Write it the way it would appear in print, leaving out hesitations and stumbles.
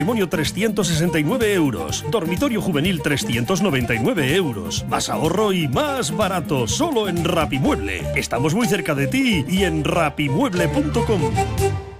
Matrimonio 369 euros. Dormitorio juvenil 399 euros. Más ahorro y más barato. Solo en Rapimueble. Estamos muy cerca de ti y en rapimueble.com.